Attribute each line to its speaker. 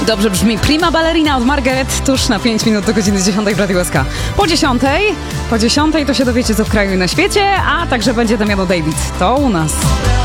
Speaker 1: Dobrze brzmi Prima Ballerina od Margaret, tuż na 5 minut do godziny 10 w Radiu SK. Po 10 to się dowiecie co w kraju i na świecie, a także będzie Damiano David. To u nas.